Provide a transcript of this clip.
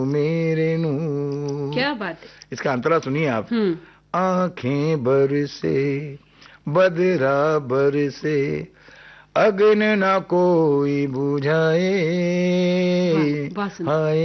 मेरे नूर। क्या बात है। इसका अंतरा सुनिए आप। आंखें बरसे बदरा बरसे अग्न ना कोई बुझाए, वाह, वाह सुंदर। हाय